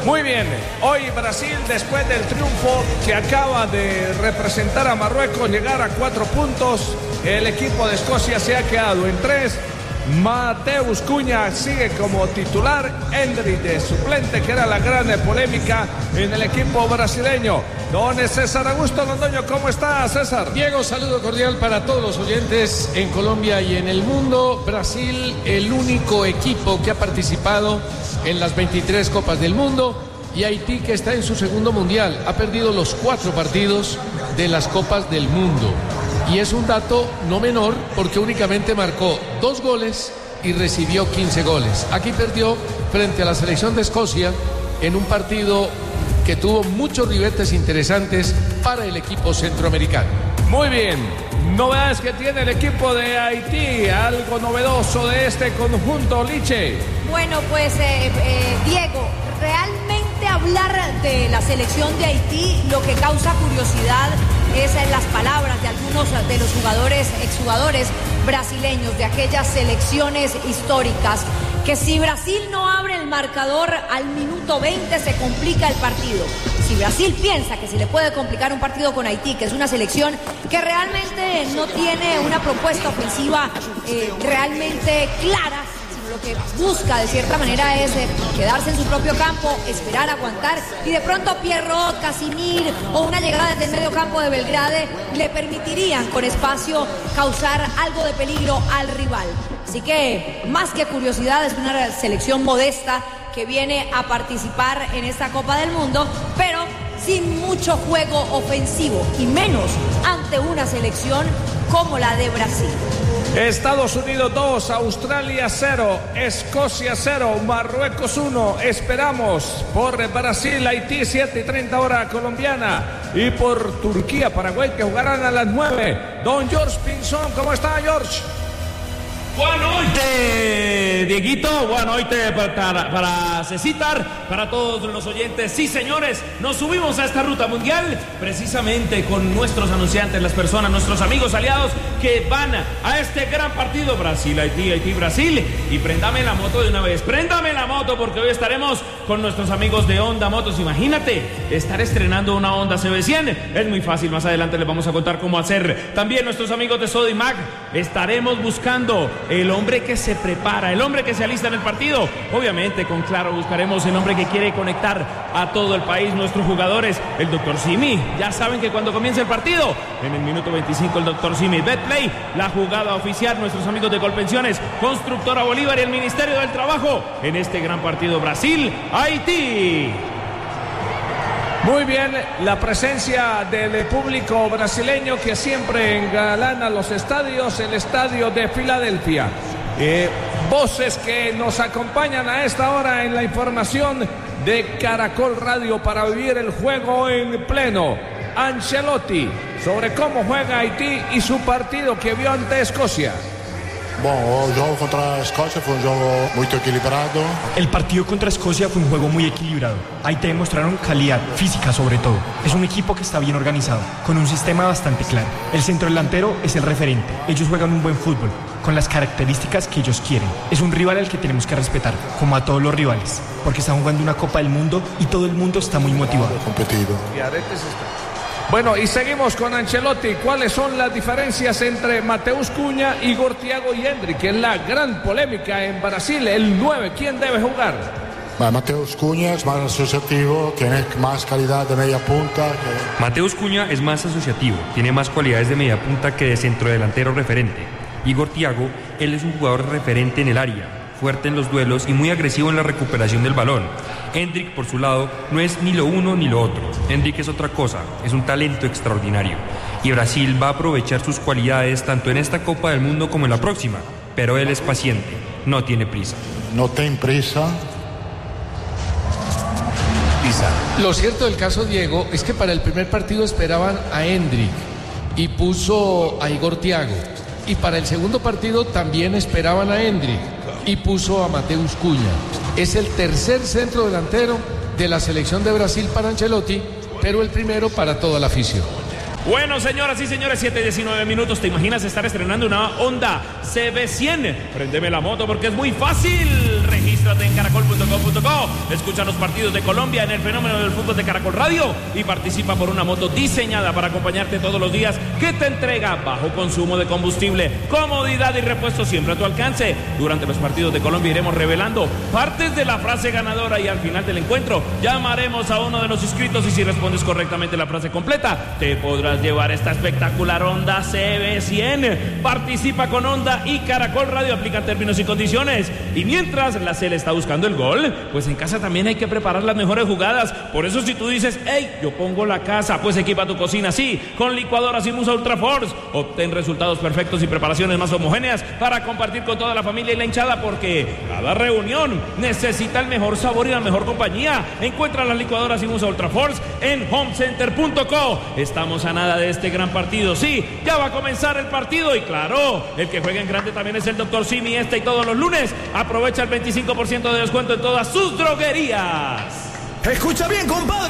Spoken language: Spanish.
Muy bien, hoy Brasil, después del triunfo que acaba de representar a Marruecos, llegar a 4 puntos, el equipo de Escocia se ha quedado en 3. Mateus Cunha sigue como titular, Endrick de suplente, que era la gran polémica en el equipo brasileño. Don César Augusto Londoño, ¿cómo está, César? Diego, saludo cordial para todos los oyentes en Colombia y en el mundo. Brasil, el único equipo que ha participado en las 23 Copas del Mundo, y Haití, que está en su segundo mundial, ha perdido los 4 partidos de las Copas del Mundo. Y es un dato no menor porque únicamente marcó 2 goles y recibió 15 goles. Aquí perdió frente a la selección de Escocia en un partido que tuvo muchos ribetes interesantes para el equipo centroamericano. Muy bien, novedades que tiene el equipo de Haití, algo novedoso de este conjunto, Liche. Bueno, pues Diego, realmente hablar de la selección de Haití lo que causa curiosidad es en las palabras de algunos de los exjugadores brasileños de aquellas selecciones históricas, que si Brasil no abre el marcador al minuto 20 se complica el partido. Si Brasil piensa que se le puede complicar un partido con Haití, que es una selección que realmente no tiene una propuesta ofensiva realmente clara, lo que busca de cierta manera es quedarse en su propio campo, esperar, aguantar, y de pronto Pierrot, Casimir o una llegada desde el medio campo de Belgrade le permitirían con espacio causar algo de peligro al rival. Así que más que curiosidad, es una selección modesta que viene a participar en esta Copa del Mundo, pero sin mucho juego ofensivo y menos ante una selección como la de Brasil. Estados Unidos 2, Australia 0, Escocia 0, Marruecos 1. Esperamos por Brasil, Haití 7:30 hora colombiana, y por Turquía, Paraguay, que jugarán a las 9. Don George Pinzón, ¿cómo está, George? Boa noite, Dieguito. Boa noite para Cecitar, para todos los oyentes. Sí, señores, nos subimos a esta ruta mundial precisamente con nuestros anunciantes, las personas, nuestros amigos aliados que van a este gran partido Brasil, Haití, Haití, Brasil. Y préndame la moto de una vez, préndame la moto, porque hoy estaremos con nuestros amigos de Honda Motos. Imagínate, estar estrenando una Honda CB100 es muy fácil. Más adelante les vamos a contar cómo hacer. También nuestros amigos de Sodimac, estaremos buscando el hombre que se prepara, el hombre que se alista en el partido. Obviamente, con Claro, buscaremos el hombre que quiere conectar a todo el país, nuestros jugadores, el Dr. Simi. Ya saben que cuando comienza el partido, en el minuto 25, el Dr. Simi. Betplay, la jugada oficial, nuestros amigos de Colpensiones, Constructora Bolívar y el Ministerio del Trabajo en este gran partido Brasil-Haití. Muy bien, la presencia del público brasileño que siempre engalana los estadios, el estadio de Filadelfia. Voces que nos acompañan a esta hora en la información de Caracol Radio para vivir el juego en pleno. Ancelotti, sobre cómo juega Haití y su partido que vio ante Escocia. Bom, el juego contra Escocia fue un juego muy equilibrado. El partido contra Escocia fue un juego muy equilibrado. Ahí te demostraron calidad física sobre todo. Es un equipo que está bien organizado, con un sistema bastante claro. El centrodelantero es el referente. Ellos juegan un buen fútbol, con las características que ellos quieren. Es un rival al que tenemos que respetar, como a todos los rivales, porque están jugando una Copa del Mundo y todo el mundo está muy motivado. Competido. Bueno, y seguimos con Ancelotti. ¿Cuáles son las diferencias entre Mateus Cunha, Igor Thiago y Endrick? Que es la gran polémica en Brasil, el 9, ¿quién debe jugar? Mateus Cunha es más asociativo, tiene más calidad de media punta. Mateus Cunha es más asociativo, tiene más cualidades de media punta que de centrodelantero referente. Igor Thiago, él es un jugador referente en el área, fuerte en los duelos y muy agresivo en la recuperación del balón. Endrick, por su lado, no es ni lo uno ni lo otro. Endrick es otra cosa, es un talento extraordinario. Y Brasil va a aprovechar sus cualidades tanto en esta Copa del Mundo como en la próxima. Pero él es paciente, no tiene prisa. No tiene prisa. Lo cierto del caso, Diego, es que para el primer partido esperaban a Endrick y puso a Igor Thiago. Y para el segundo partido también esperaban a Endrick y puso a Mateus Cunha. Es el tercer centro delantero de la selección de Brasil para Ancelotti, pero el primero para toda la afición. Bueno, señoras y señores, 7:19 minutos. ¿Te imaginas estar estrenando una Honda CB100? Préndeme la moto porque es muy fácil. Registra Regístrate en caracol.com.co. Escucha los partidos de Colombia en el fenómeno del fútbol de Caracol Radio y participa por una moto diseñada para acompañarte todos los días, que te entrega bajo consumo de combustible, comodidad y repuesto siempre a tu alcance. Durante los partidos de Colombia iremos revelando partes de la frase ganadora y al final del encuentro llamaremos a uno de los inscritos y si respondes correctamente la frase completa, te podrás llevar esta espectacular Honda CB100. Participa con Honda y Caracol Radio, aplican términos y condiciones. Y mientras la Cele está buscando el gol, pues en casa también hay que preparar las mejores jugadas. Por eso si tú dices, hey, yo pongo la casa, pues equipa tu cocina así, con licuadoras y Musa Ultra Force. Obtén resultados perfectos y preparaciones más homogéneas para compartir con toda la familia y la hinchada, porque cada reunión necesita el mejor sabor y la mejor compañía. Encuentra las licuadoras y Musa Ultra Force en homecenter.co. Estamos a nada de este gran partido. Sí, ya va a comenzar el partido y claro, el que juega en grande también es el Dr. Simi. Y todos los lunes aprovecha el 25% de descuento en todas sus droguerías. Escucha bien, compadre.